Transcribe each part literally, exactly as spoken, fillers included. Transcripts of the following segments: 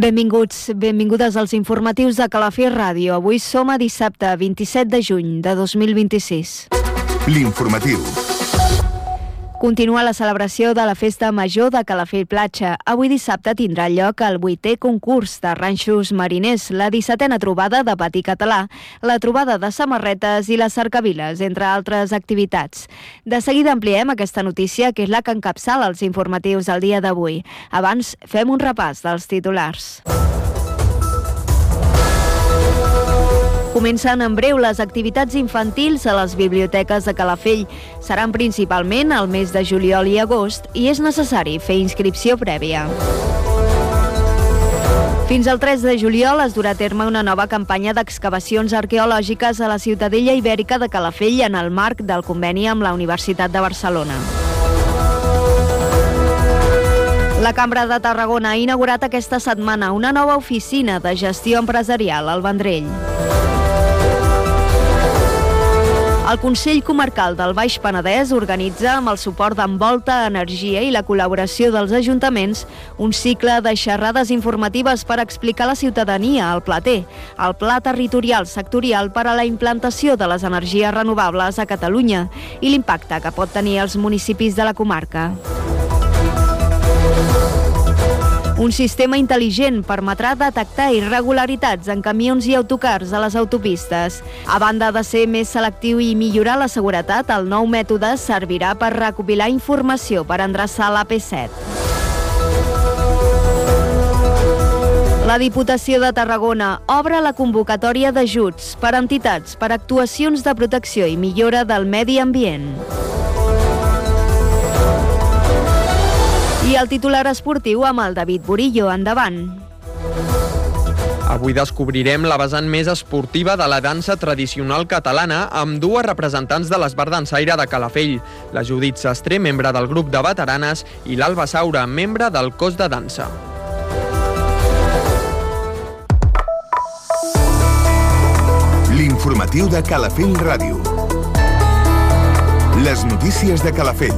Benvinguts, benvingudes als informatius de Calafell Ràdio. Avui som a dissabte, vint-i-set de juny de dos mil vint-i-sis. L'informatiu. Continua la celebració de la Festa Major de Calafell Platja. Avui dissabte tindrà lloc el vuitè concurs de ranxos mariners, la dissetena trobada de patí català, la trobada de samarretes i les cercaviles, entre altres activitats. De seguida ampliem aquesta notícia, que és la que encapçala els informatius del dia d'avui. Abans, fem un repàs dels titulars. Comencen en breu les activitats infantils a les biblioteques de Calafell. Seran principalment al mes de juliol i agost i és necessari fer inscripció prèvia. Fins al tres de juliol es durà a terme una nova campanya d'excavacions arqueològiques a la Ciutadella Ibèrica de Calafell en el marc del conveni amb la Universitat de Barcelona. La Cambra de Tarragona ha inaugurat aquesta setmana una nova oficina de gestió empresarial al Vendrell. El Consell Comarcal del Baix Penedès organitza, amb el suport d'Envolta Energia i la col·laboració dels ajuntaments, un cicle de xerrades informatives per explicar a la ciutadania el Plater, el Pla Territorial Sectorial per a la implantació de les energies renovables a Catalunya i l'impacte que pot tenir als municipis de la comarca. Un sistema intel·ligent permetrà detectar irregularitats en camions i autocars a les autopistes. A banda de ser més selectiu i millorar la seguretat, el nou mètode servirà per recopilar informació per endreçar l'A P set. La Diputació de Tarragona obre la convocatòria d'ajuts per a entitats per actuacions de protecció i millora del medi ambient. I el titular esportiu amb el David Burillo. Endavant. Avui descobrirem la vessant més esportiva de la dansa tradicional catalana amb dues representants de l'Esbart Dansaire de Calafell, la Judit Sastre, membre del grup de veteranes, i l'Alba Saura, membre del cos de dansa. L'informatiu de Calafell Ràdio. Les notícies de Calafell.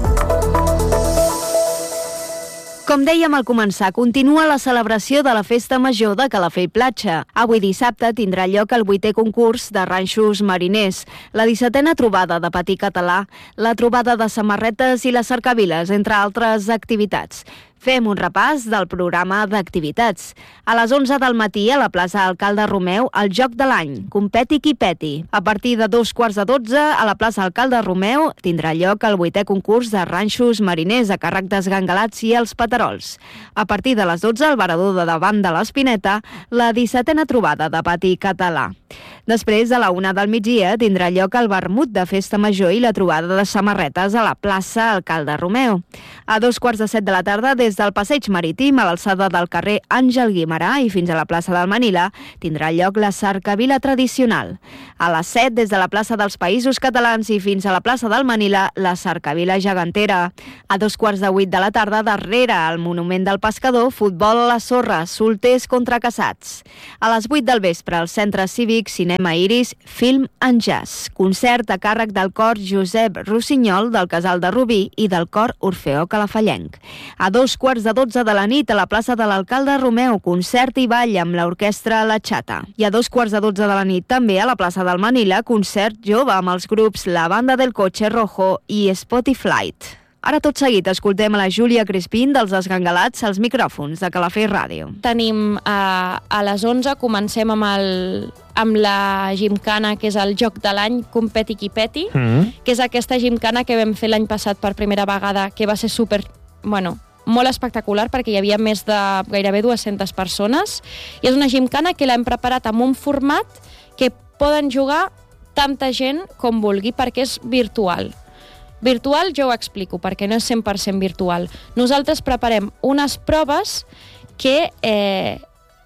Com dèiem al començar, continua la celebració de la Festa Major de Calafell Platja. Avui dissabte tindrà lloc el vuitè concurs de ranxos mariners, la dissetena trobada de patí català, la trobada de samarretes i les cercaviles, entre altres activitats. Fem un repàs del programa d'activitats. A les onze del matí, a la plaça Alcalde Romeu, el Joc de l'Any, Competi qui peti. A partir de dos quarts de dotze, a la plaça Alcalde Romeu, tindrà lloc el vuitè concurs de ranxos mariners a càrrec d'Esgangalats i els Paterols. A partir de les dotze, al varador de davant de l'Espineta, la dissetena trobada de patí català. Després, a la una del migdia, tindrà lloc el vermut de Festa Major i la trobada de samarretes a la plaça Alcalde Romeu. A dos quarts de set de la tarda, des del passeig marítim a l'alçada del carrer Àngel Guimerà i fins a la plaça del Manila, tindrà lloc la cercavila tradicional. A les set, des de la plaça dels Països Catalans i fins a la plaça del Manila, la cercavila gegantera. A dos quarts de vuit de la tarda, darrere al monument del pescador, futbol a la sorra, solters contra casats. A les vuit del vespre, al centre cívic, cinema Iris, film en jazz. Concert a càrrec del cor Josep Rossinyol del Casal de Rubí i del cor Orfeó Calafellenc. A dos quarts de dotze de la nit, a la plaça de l'Alcalde Romeu, concert i ball amb l'orquestra La Xata. I a dos quarts de dotze de la nit, també a la plaça del Manila, concert jove amb els grups La Banda del Coche Rojo i Spotify. Ara tot seguit escoltem a la Júlia Crespín dels Esgangalats als micròfons de Calafell Ràdio. Tenim a, a les onze, comencem amb, el, amb la gimcana, que és el Joc de l'Any, Competi qui peti, mm. que és aquesta gimcana que vam fer l'any passat per primera vegada, que va ser super, bueno, molt espectacular perquè hi havia més de gairebé dues-centes persones, i és una gimcana que l'hem preparat amb un format que poden jugar tanta gent com vulgui perquè és virtual. Virtual, jo ho explico, perquè no és cent per cent virtual. Nosaltres preparem unes proves que eh,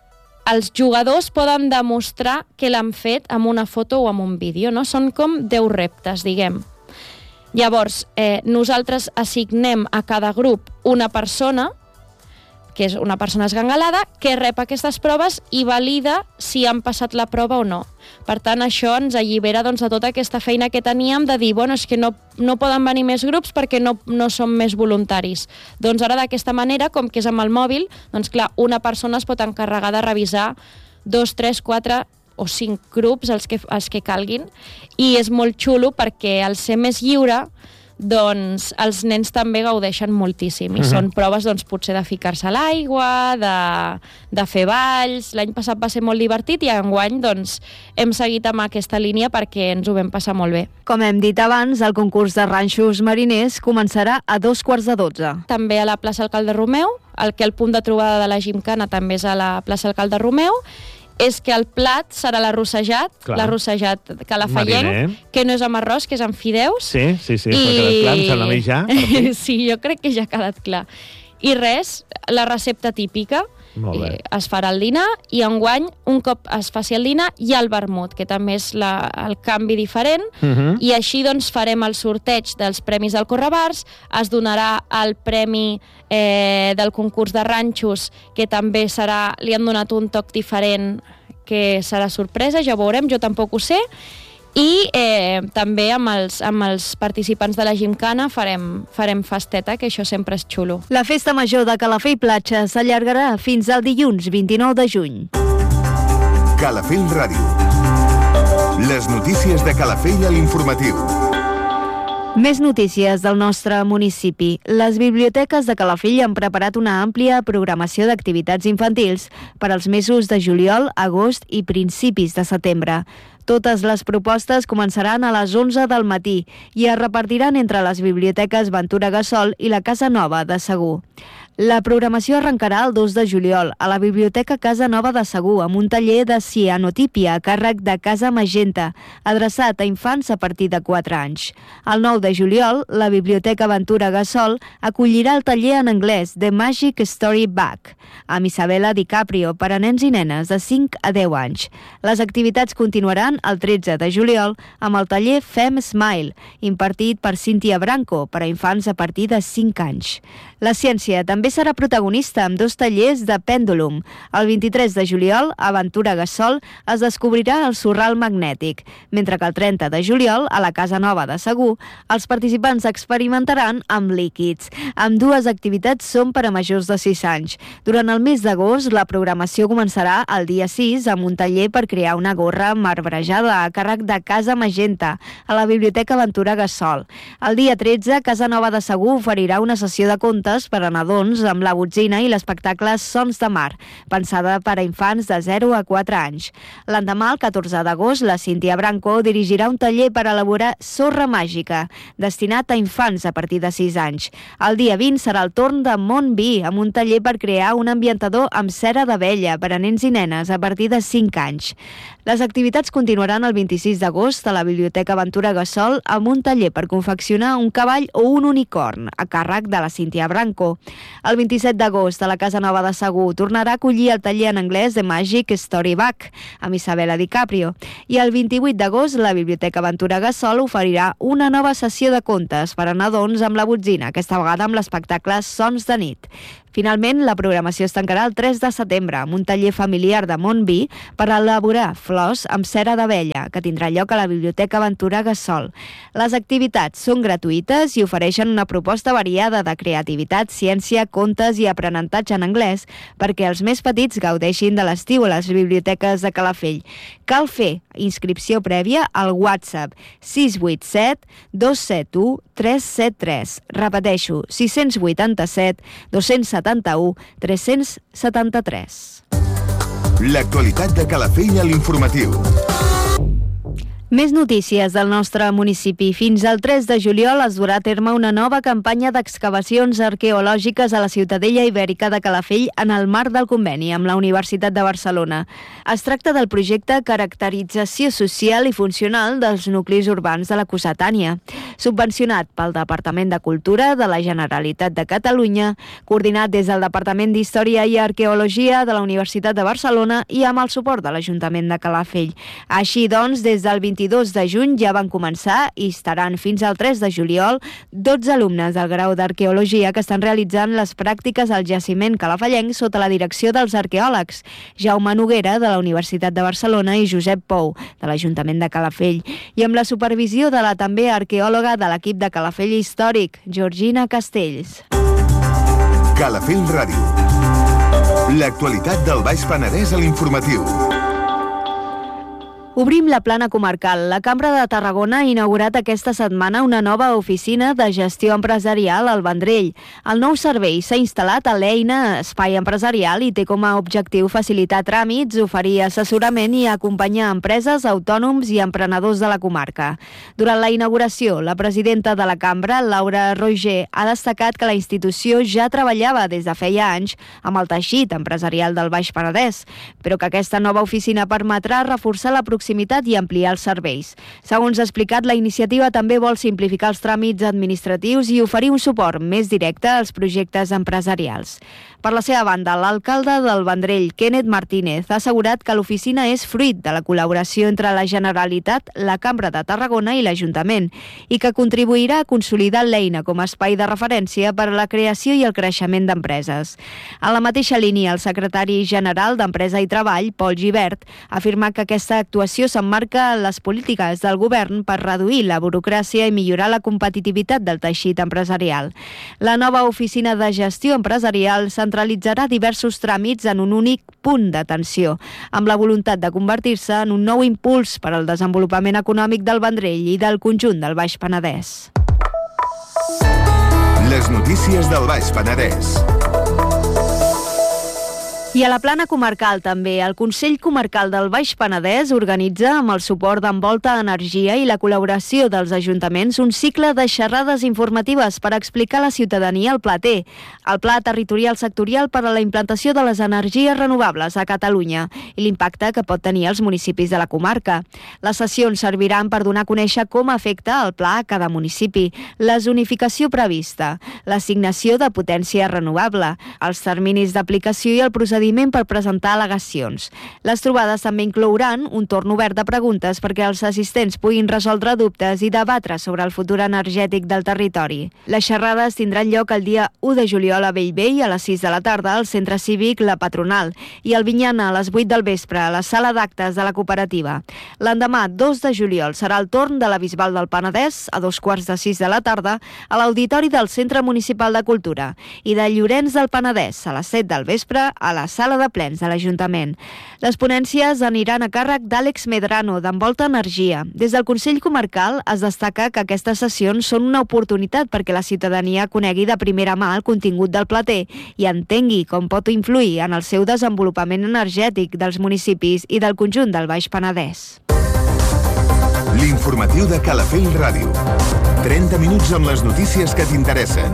els jugadors poden demostrar que l'han fet amb una foto o amb un vídeo, no? Són com deu reptes, diguem. Llavors, eh, nosaltres assignem a cada grup una persona que és una persona esgangalada, que rep aquestes proves i valida si han passat la prova o no. Per tant, això ens allibera doncs, de tota aquesta feina que teníem de dir, bueno, és que no, no poden venir més grups perquè no, no som més voluntaris. Doncs ara d'aquesta manera, com que és amb el mòbil, doncs clar, una persona es pot encarregar de revisar dos, tres, quatre o cinc grups, els que, els que calguin, i és molt xulo perquè al ser més lliure, doncs els nens també gaudeixen moltíssim i uh-huh. són proves doncs, potser de ficar-se a l'aigua, de, de fer balls. L'any passat va ser molt divertit i enguany doncs, hem seguit amb aquesta línia perquè ens ho vam passar molt bé. Com hem dit abans, el concurs de ranxos mariners començarà a dos quarts de dotze. També a la plaça Alcalde Romeu, el que el punt de trobada de la Gimcana també és a la plaça Alcalde Romeu, és que el plat serà l'arrossejat, l'arrossejat calafallenc, Mariner. Que no és amb arròs, que és amb fideus. Sí, sí, sí, I... ha quedat clar, em sembla a mi ja. Sí, jo crec que ja ha quedat clar. I res, la recepta típica, eh, es farà el dinar i enguany, un cop es faci el dinar, hi ha el vermut, que també és la, el canvi diferent, uh-huh. i així doncs farem el sorteig dels premis del Correbars, es donarà el premi eh, del concurs de ranxos, que també serà, li han donat un toc diferent, que serà sorpresa, ja ho veurem, jo tampoc ho sé, i eh, també amb els, amb els participants de la Gimcana farem, farem festeta, que això sempre és xulo. La festa major de Calafell Platja s'allargarà fins al dilluns vint-i-nou de juny. Calafell Ràdio. Les notícies de Calafell a l'informatiu. Més notícies del nostre municipi. Les biblioteques de Calafell han preparat una àmplia programació d'activitats infantils per als mesos de juliol, agost i principis de setembre. Totes les propostes començaran a les onze del matí i es repartiran entre les biblioteques Ventura Gassol i la Casa Nova de Segur. La programació arrencarà el dos de juliol a la Biblioteca Casa Nova de Segur amb un taller de cianotípia a càrrec de Casa Magenta, adreçat a infants a partir de quatre anys. El nou de juliol, la Biblioteca Ventura Gassol acollirà el taller en anglès The Magic Story Bag amb Isabella DiCaprio per a nens i nenes de cinc a deu anys. Les activitats continuaran el tretze de juliol amb el taller Fem Smile, impartit per Cíntia Branco per a infants a partir de cinc anys. La ciència també serà protagonista amb dos tallers de pèndulum. El vint-i-tres de juliol, a Ventura Gassol, es descobrirà el sorral magnètic, mentre que el trenta de juliol, a la Casa Nova de Segur, els participants experimentaran amb líquids. Ambdues activitats són per a majors de sis anys. Durant el mes d'agost, la programació començarà el dia sis amb un taller per crear una gorra marbrejada a càrrec de Casa Magenta, a la Biblioteca Ventura Gassol. El dia tretze, Casa Nova de Segur oferirà una sessió de contes per a nadons amb la botzina i l'espectacle Sons de Mar, pensada per a infants de zero a quatre anys. L'endemà, el catorze d'agost, la Cíntia Branco dirigirà un taller per elaborar sorra màgica, destinat a infants a partir de sis anys. El dia vint serà el torn de Montvi, amb un taller per crear un ambientador amb cera d'abella per a nens i nenes a partir de cinc anys. Les activitats continuaran el vint-i-sis d'agost a la Biblioteca Ventura Gassol amb un taller per confeccionar un cavall o un unicorn, a càrrec de la Cíntia Branco. El vint-i-set d'agost a la Casa Nova de Segur tornarà a acollir el taller en anglès de Magic Story Bag amb Isabella DiCaprio. I el vint-i-vuit d'agost la Biblioteca Ventura Gassol oferirà una nova sessió de contes per a nadons amb la botzina, aquesta vegada amb l'espectacle Sons de nit. Finalment, la programació es tancarà el tres de setembre amb un taller familiar de Montvi per elaborar flors amb cera d'abella, que tindrà lloc a la Biblioteca Ventura Gassol. Les activitats són gratuïtes i ofereixen una proposta variada de creativitat, ciència, contes i aprenentatge en anglès perquè els més petits gaudeixin de l'estiu a les biblioteques de Calafell. Cal fer inscripció prèvia al WhatsApp sis vuit set dos set u tres set tres. Repeteixo, sis vuit set dos set u tres set tres. L'actualitat de Calafell a l'informatiu. Més notícies del nostre municipi. Fins al tres de juliol es durà a terme una nova campanya d'excavacions arqueològiques a la Ciutadella Ibèrica de Calafell en el marc del conveni amb la Universitat de Barcelona. Es tracta del projecte Caracterització Social i Funcional dels Nuclis Urbans de la Cossetània, subvencionat pel Departament de Cultura de la Generalitat de Catalunya, coordinat des del Departament d'Història i Arqueologia de la Universitat de Barcelona i amb el suport de l'Ajuntament de Calafell. Així doncs, des del vint vint-i-dos de juny ja van començar i estaran fins al tres de juliol dotze alumnes del grau d'Arqueologia que estan realitzant les pràctiques al jaciment calafallenc sota la direcció dels arqueòlegs Jaume Noguera, de la Universitat de Barcelona, i Josep Pou, de l'Ajuntament de Calafell, i amb la supervisió de la també arqueòloga de l'equip de Calafell Històric, Georgina Castells. Calafell Ràdio. L'actualitat del Baix Penedès a l'informatiu. Obrim la plana comarcal. La Cambra de Tarragona ha inaugurat aquesta setmana una nova oficina de gestió empresarial al Vendrell. El nou servei s'ha instal·lat a l'eina Espai Empresarial i té com a objectiu facilitar tràmits, oferir assessorament i acompanyar empreses, autònoms i emprenedors de la comarca. Durant la inauguració, la presidenta de la Cambra, Laura Roger, ha destacat que la institució ja treballava des de feia anys amb el teixit empresarial del Baix Penedès, però que aquesta nova oficina permetrà reforçar la proximitat i ampliar els serveis. Segons ha explicat, la iniciativa també vol simplificar els tràmits administratius i oferir un suport més directe als projectes empresarials. Per la seva banda, l'alcalde del Vendrell, Kenneth Martínez, ha assegurat que l'oficina és fruit de la col·laboració entre la Generalitat, la Cambra de Tarragona i l'Ajuntament i que contribuirà a consolidar l'eina com a espai de referència per a la creació i el creixement d'empreses. En la mateixa línia, el secretari general d'Empresa i Treball, Pol Gibert, ha afirmat que aquesta actuació s'emmarca en les polítiques del govern per reduir la burocràcia i millorar la competitivitat del teixit empresarial. La nova oficina de gestió empresarial centralitzarà diversos tràmits en un únic punt d'atenció, amb la voluntat de convertir-se en un nou impuls per al desenvolupament econòmic del Vendrell i del conjunt del Baix Penedès. Les notícies del Baix Penedès. I a la plana comarcal també, el Consell Comarcal del Baix Penedès organitza, amb el suport d'Envolta Energia i la col·laboració dels ajuntaments, un cicle de xerrades informatives per explicar a la ciutadania el Pla T, el Pla Territorial Sectorial per a la implantació de les energies renovables a Catalunya i l'impacte que pot tenir als municipis de la comarca. Les sessions serviran per donar a conèixer com afecta el pla a cada municipi, la zonificació prevista, l'assignació de potència renovable, els terminis d'aplicació i el procediment per presentar al·legacions. Les trobades també inclouran un torn obert de preguntes perquè els assistents puguin resoldre dubtes i debatre sobre el futur energètic del territori. Les xerrades tindran lloc el dia u de juliol a Bellvei a les sis de la tarda al Centre Cívic La Patronal i el Vinyana a les vuit del vespre a la sala d'actes de la cooperativa. L'endemà, dos de juliol, serà el torn de la Bisbal del Penedès a dos quarts de sis de la tarda a l'Auditori del Centre Municipal de Cultura i de Llorenç del Penedès a les set del vespre a la sala de plens de l'Ajuntament. Les ponències aniran a càrrec d'Àlex Medrano, d'Envolta Energia. Des del Consell Comarcal es destaca que aquestes sessions són una oportunitat perquè la ciutadania conegui de primera mà el contingut del Pla T i entengui com pot influir en el seu desenvolupament energètic dels municipis i del conjunt del Baix Penedès. L'informatiu de Calafell Ràdio. trenta minuts amb les notícies que t'interessen.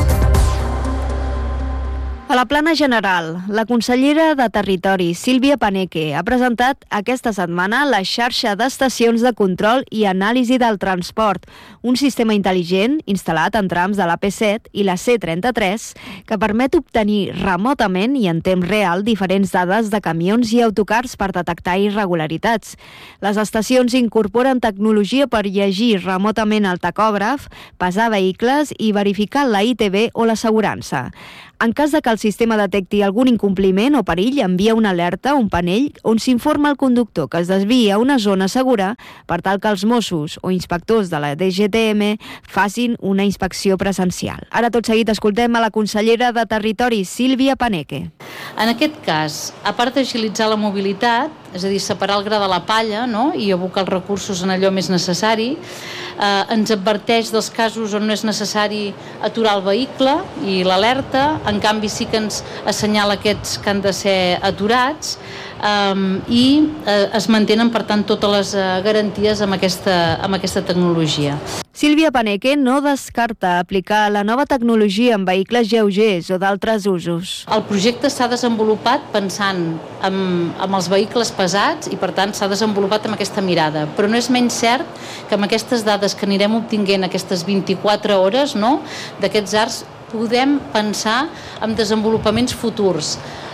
A la plana general, la consellera de Territori, Sílvia Paneque, ha presentat aquesta setmana la xarxa d'estacions de control i anàlisi del transport, un sistema intel·ligent instal·lat en trams de l'A P set i la C trenta-tres que permet obtenir remotament i en temps real diferents dades de camions i autocars per detectar irregularitats. Les estacions incorporen tecnologia per llegir remotament el tacògraf, pesar vehicles i verificar la I T B o l'assegurança. En cas de que el sistema detecti algun incompliment o perill, envia una alerta, un panell, on s'informa al conductor que es desvia a una zona segura per tal que els Mossos o inspectors de la D G T M facin una inspecció presencial. Ara tot seguit escoltem a la consellera de Territori, Sílvia Paneque. En aquest cas, a part d'agilitzar la mobilitat, és a dir, separar el gra de la palla, no?, i abocar els recursos en allò més necessari, eh, ens adverteix dels casos on no és necessari aturar el vehicle i l'alerta, en canvi sí que ens assenyala aquests que han de ser aturats, um, i eh, es mantenen, per tant, totes les eh, garanties amb aquesta, amb aquesta tecnologia. Sílvia Paneque no descarta aplicar la nova tecnologia en vehicles lleugers o d'altres usos. El projecte s'ha desenvolupat pensant en, en els vehicles pesats i, per tant, s'ha desenvolupat amb aquesta mirada. Però no és menys cert que amb aquestes dades que anirem obtinguent aquestes vint-i-quatre hores, no?, d'aquests arcs, podem pensar en desenvolupaments futurs.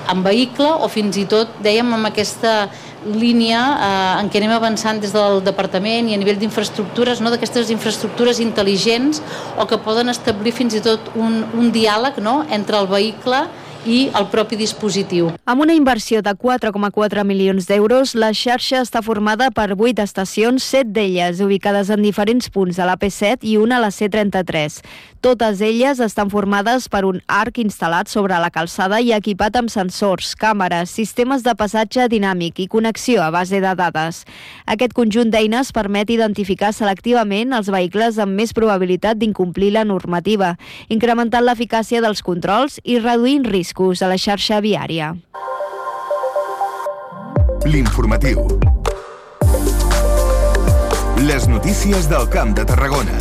en vehicle o fins i tot, dèiem, amb aquesta línia eh, en què anem avançant des del departament i a nivell d'infraestructures, no? D'aquestes infraestructures intel·ligents o que poden establir fins i tot un, un diàleg, no? Entre el vehicle i el propi dispositiu. Amb una inversió de quatre coma quatre milions d'euros, la xarxa està formada per vuit estacions, set d'elles ubicades en diferents punts de la P set i una a la C trenta-tres. Totes elles estan formades per un arc instal·lat sobre la calçada i equipat amb sensors, càmeres, sistemes de passatge dinàmic i connexió a base de dades. Aquest conjunt d'eines permet identificar selectivament els vehicles amb més probabilitat d'incomplir la normativa, incrementant l'eficàcia dels controls i reduint riscos a la xarxa viària. L'informatiu. Les notícies del Camp de Tarragona.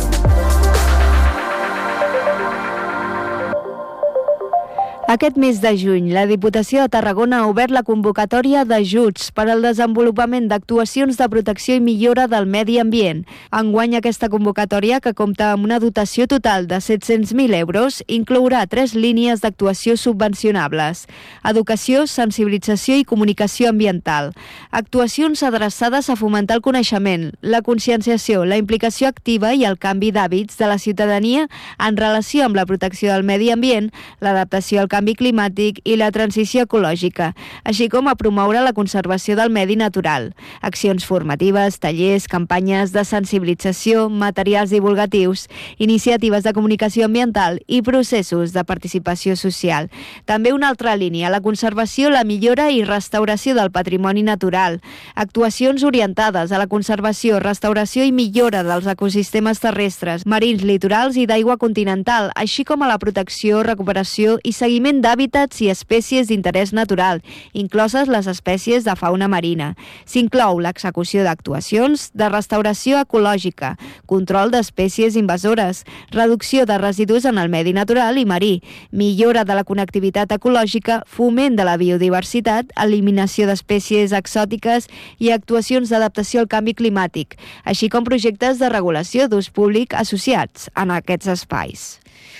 Aquest mes de juny, la Diputació de Tarragona ha obert la convocatòria d'ajuts per al desenvolupament d'actuacions de protecció i millora del medi ambient. Enguany, aquesta convocatòria, que compta amb una dotació total de set-cents mil euros, inclourà tres línies d'actuació subvencionables: educació, sensibilització i comunicació ambiental. Actuacions adreçades a fomentar el coneixement, la conscienciació, la implicació activa i el canvi d'hàbits de la ciutadania en relació amb la protecció del medi ambient, l'adaptació al canvi climàtic i la transició ecològica, així com a promoure la conservació del medi natural. Accions formatives, tallers, campanyes de sensibilització, materials divulgatius, iniciatives de comunicació ambiental i processos de participació social. També una altra línia, la conservació, la millora i restauració del patrimoni natural. Actuacions orientades a la conservació, restauració i millora dels ecosistemes terrestres, marins, litorals i d'aigua continental, així com a la protecció, recuperació i seguiment d'hàbitats i espècies d'interès natural, incloses les espècies de fauna marina. S'inclou l'execució d'actuacions de restauració ecològica, control d'espècies invasores, reducció de residus en el medi natural i marí, millora de la connectivitat ecològica, foment de la biodiversitat, eliminació d'espècies exòtiques i actuacions d'adaptació al canvi climàtic, així com projectes de regulació d'ús públic associats en aquests espais.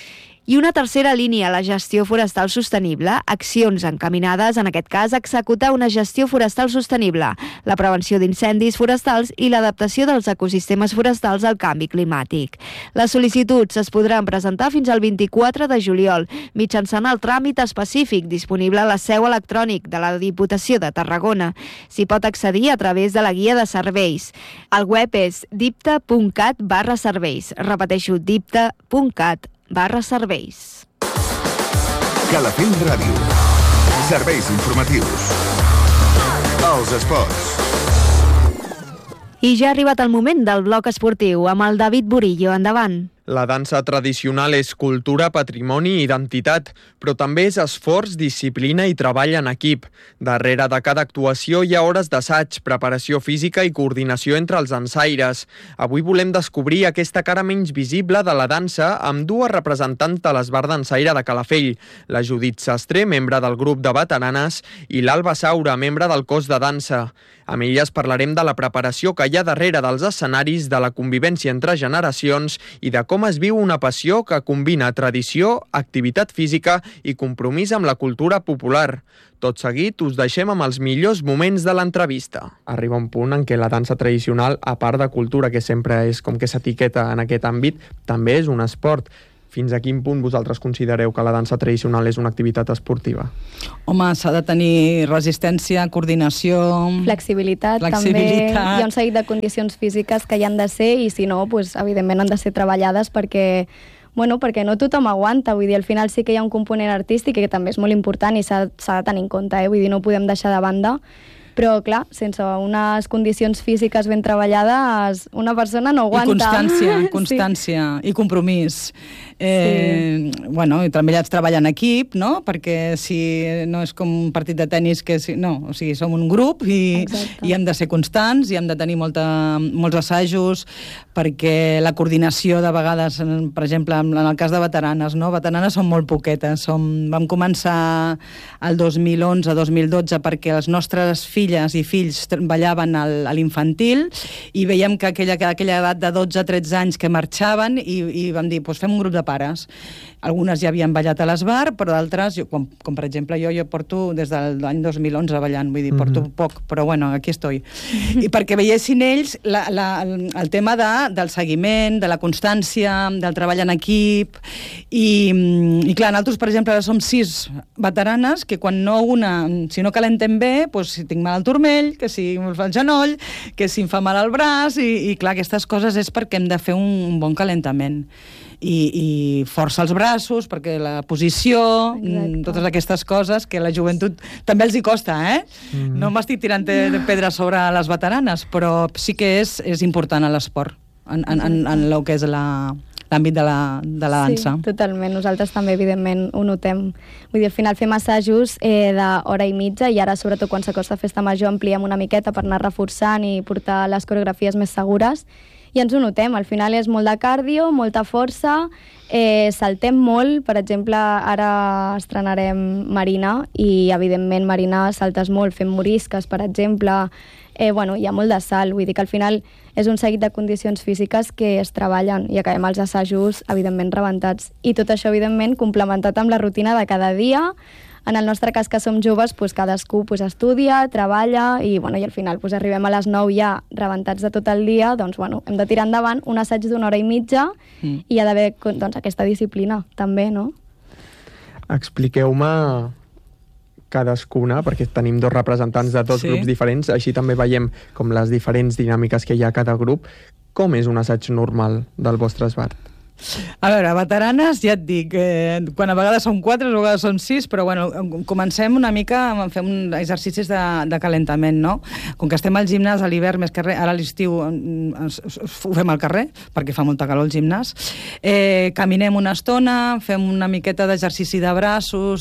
I una tercera línia, la gestió forestal sostenible, accions encaminades, en aquest cas, a executar una gestió forestal sostenible, la prevenció d'incendis forestals i l'adaptació dels ecosistemes forestals al canvi climàtic. Les sol·licituds es podran presentar fins al vint-i-quatre de juliol, mitjançant el tràmit específic disponible a la seu electrònic de la Diputació de Tarragona. S'hi pot accedir a través de la guia de serveis. El web és dipta punt cat barra serveis. Repeteixo, dipta punt cat barra serveis. Calafell Ràdio. Serveis informatius. Els esports. I ja ha arribat el moment del bloc esportiu amb el David Burillo. Endavant. La dansa tradicional és cultura, patrimoni i identitat, però també és esforç, disciplina i treball en equip. Darrere de cada actuació hi ha hores d'assaig, preparació física i coordinació entre els dansaires. Avui volem descobrir aquesta cara menys visible de la dansa amb dues representants de l'Esbart Dansaire de Calafell, la Judit Sastre, membre del grup de veteranes, i l'Alba Saura, membre del cos de dansa. Amb elles parlarem de la preparació que hi ha darrere dels escenaris, de la convivència entre generacions i de com es viu una passió que combina tradició, activitat física i compromís amb la cultura popular. Tot seguit us deixem amb els millors moments de l'entrevista. Arriba un punt en què la dansa tradicional, a part de cultura, que sempre és com que s'etiqueta en aquest àmbit, també és un esport. Fins a quin punt vosaltres considereu que la dansa tradicional és una activitat esportiva? Home, s'ha de tenir resistència, coordinació... Flexibilitat, flexibilitat, també. Hi ha un seguit de condicions físiques que hi han de ser i si no, pues, evidentment han de ser treballades perquè, bueno, perquè no tothom aguanta. Vull dir, al final sí que hi ha un component artístic que també és molt important i s'ha de tenir en compte, eh? Vull dir, no ho podem deixar de banda. Però, clar, sense unes condicions físiques ben treballades, una persona no aguanta. I constància, constància sí. I compromís. Eh, sí. Bueno, i també has de treballar en equip, no? Perquè si no és com un partit de tennis que... Si, no, o sigui, som un grup i, i hem de ser constants i hem de tenir molta, molts assajos perquè la coordinació de vegades, per exemple, en el cas de veteranes, no? Veteranes són molt poquetes. Som, vam començar el dos mil onze dos mil dotze perquè les nostres filles i fills ballaven al, a l'infantil i veiem que aquella, aquella edat de dotze a tretze anys que marxaven i, i vam dir, doncs fem un grup de prepares. Algunes ja havien ballat a l'Esbar, però d'altres, jo, com, com per exemple jo, jo porto des de l'any dos mil onze ballant, vull dir, porto mm-hmm. poc, però bueno, aquí estoy. I perquè veiessin ells la, la, el tema de, del seguiment, de la constància, del treball en equip, i, i clar, nosaltres, per exemple, ara som sis veteranes que quan no una, si no calentem bé, doncs si tinc mal al turmell, que si em fa el genoll, que si em fa mal al braç, i, i clar, aquestes coses és perquè hem de fer un, un bon calentament. I, i força els braços, perquè la posició, Exacte. totes aquestes coses que la joventut també els hi costa, eh? Mm-hmm. No m'estic tirant de pedra sobre les veteranes, però sí que és, és important a l'esport, en, en, en, en el que és la... l'àmbit de la, de la dansa. Sí, totalment. Nosaltres també, evidentment, ho notem. Vull dir, al final fem assajos eh, d'hora i mitja i ara, sobretot, quan s'acosta Festa Major, ampliem una miqueta per anar reforçant i portar les coreografies més segures. I ens ho notem. Al final és molt de cardio, molta força, eh, saltem molt. Per exemple, ara estrenarem Marina i, evidentment, Marina saltes molt, fem morisques, per exemple. Eh, bueno, hi ha molt de salt, vull dir que al final és un seguit de condicions físiques que es treballen i acabem els assajos, evidentment, rebentats. I tot això, evidentment, complementat amb la rutina de cada dia. En el nostre cas, que som joves, doncs cadascú doncs, estudia, treballa i, bueno, i al final doncs, arribem a les nou ja rebentats de tot el dia, doncs bueno, hem de tirar endavant un assaig d'una hora i mitja mm. i hi ha d'haver doncs, aquesta disciplina, també, no? Expliqueu-me cadascuna, perquè tenim dos representants de dos sí. grups diferents, així també veiem com les diferents dinàmiques que hi ha a cada grup. Com és un assaig normal del vostre esbart? A veure, veteranes, ja et dic, eh, quan a vegades són quatre, a vegades són sis, però bueno, comencem una mica, fem un exercicis de, de calentament, no? Com que estem al gimnàs a l'hivern, més que res, ara a l'estiu ho fem al carrer, perquè fa molta calor al gimnàs, eh, caminem una estona, fem una miqueta d'exercici de braços,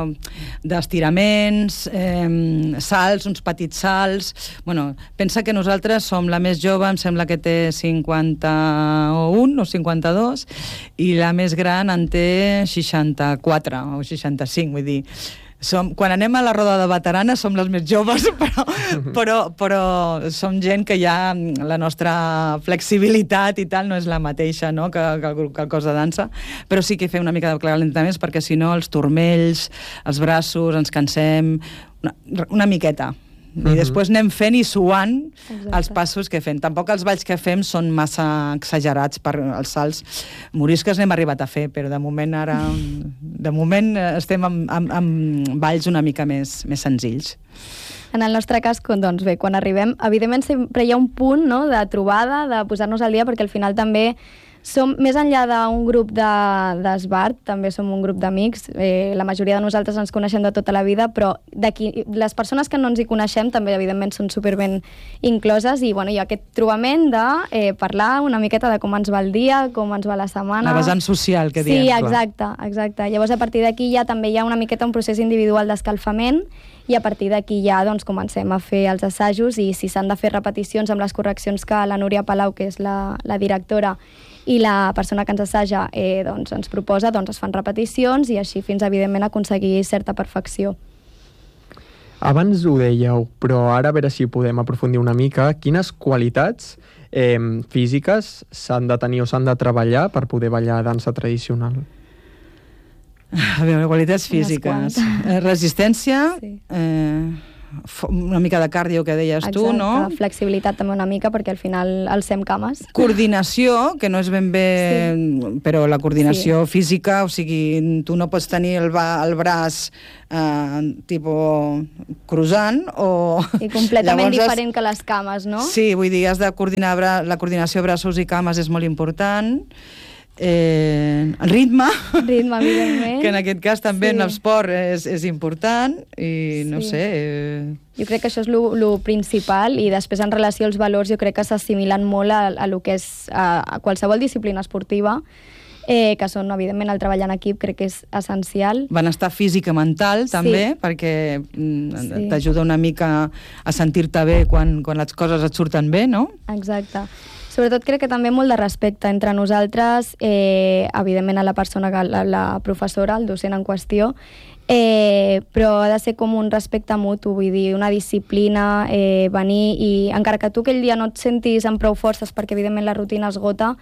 d'estiraments, de, eh, salts, uns petits salts. Bueno, pensa que nosaltres som la més jove, em sembla que té cinquanta-un o cinquanta-dos, i la més gran en té seixanta-quatre o seixanta-cinc, vull dir, som, quan anem a la roda de veteranes som les més joves, però, però, però som gent que ja la nostra flexibilitat i tal no és la mateixa, no? que, que, el, que el cos de dansa, però sí que fem una mica de calentaments perquè si no els turmells, els braços, ens cansem una, una miqueta. I uh-huh. després anem fent i suant Exacte. Els passos que fem. Tampoc els balls que fem són massa exagerats per els salts. Morisques n'hem arribat a fer, però de moment ara de moment estem amb, amb, amb balls una mica més, més senzills. En el nostre cas, doncs bé, quan arribem, evidentment sempre hi ha un punt, no?, de trobada, de posar-nos al dia, perquè al final també som, més enllà d'un grup d'esbart, de, també som un grup d'amics, eh, la majoria de nosaltres ens coneixem de tota la vida, però d'aquí, les persones que no ens hi coneixem també, evidentment, són superben incloses i, bueno, hi ha aquest trobament de eh, parlar una miqueta de com ens va el dia, com ens va la setmana. La vessant social, que diem. Sí, exacte, exacte. Llavors, a partir d'aquí ja també hi ha una miqueta un procés individual d'escalfament i a partir d'aquí ja doncs, comencem a fer els assajos i si s'han de fer repeticions amb les correccions que la Núria Palau, que és la, la directora, i la persona que ens assaja eh, doncs, ens proposa, doncs es fan repeticions i així fins, evidentment, aconseguir certa perfecció. Abans ho dèieu, però ara a veure si podem aprofundir una mica. Quines qualitats eh, físiques s'han de tenir o s'han de treballar per poder ballar dansa tradicional? A veure, qualitats físiques. Eh, resistència, sí. eh, una mica de cardio, que deies Exacte. Tu, no? Flexibilitat també una mica, perquè al final alcem cames. Coordinació, que no és ben bé... Sí. Però la coordinació sí. física, o sigui, tu no pots tenir el, el braç eh, tipus cruzant o... I completament Llavors, diferent que les cames, no? Sí, vull dir, has de coordinar la coordinació braços i cames és molt important. Eh, el ritme, ritme evidentment. Que en aquest cas també sí. en l'esport és, és important i no sí. sé... Eh... Jo crec que això és el principal i després en relació als valors jo crec que s'assimilen molt a, a, lo que és, a, a qualsevol disciplina esportiva, eh, que són evidentment el treball en equip, crec que és essencial. Benestar físic i mental també, sí. perquè mm, sí. t'ajuda una mica a sentir-te bé quan, quan les coses et surten bé, no? Exacte. Sobretot crec que també molt de respecte entre nosaltres, eh, evidentment a la persona, la, la professora, el docent en qüestió, eh, però ha de ser com un respecte mutu, vull dir, una disciplina, eh, venir i encara que tu aquell dia no et sentis amb prou forces perquè evidentment la rutina esgota,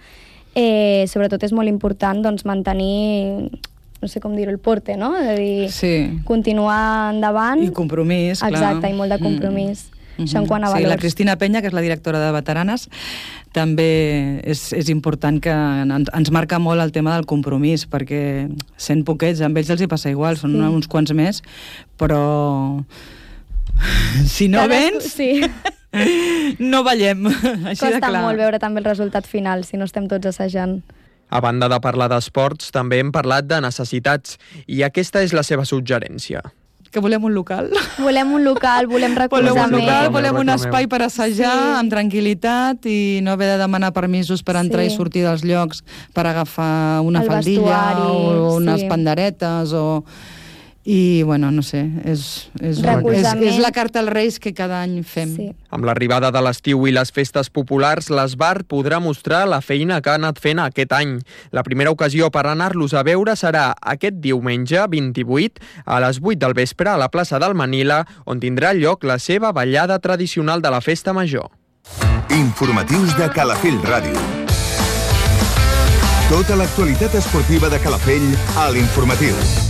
eh, sobretot és molt important doncs, mantenir, no sé com dir-ho, el porte, no? És a dir, sí. continuar endavant. I compromís, clar. Exacte, i molt de compromís. Mm. Això en quant a sí, valors. la Cristina Penya, que és la directora de Veteranes, també és, és important que ens, ens marca molt el tema del compromís, perquè sent poquets, amb ells els hi passa igual, són sí. uns quants més, però si no Cadascú, vens, sí. no ballem. Així Costa de clar. molt veure també el resultat final, si no estem tots assajant. A banda de parlar d'esports, també hem parlat de necessitats, i aquesta és la seva suggerència. Que volem un local. Volem un local, volem recolzament. Volem un local, Sí, volem un reclameu. espai per assajar sí. amb tranquil·litat i no haver de demanar permisos per entrar sí. i sortir dels llocs per agafar una El faldilla vestuari, o unes sí. panderetes o... I, bueno, no sé, és, és, és, és la carta als Reis que cada any fem. Sí. Amb l'arribada de l'estiu i les festes populars, l'Esbart podrà mostrar la feina que ha anat fent aquest any. La primera ocasió per anar-los a veure serà aquest diumenge vint-i-vuit a les vuit del vespre a la plaça del Manila, on tindrà lloc la seva ballada tradicional de la Festa Major. Informatius de Calafell Ràdio. Tota l'actualitat esportiva de Calafell a l'Informatiu.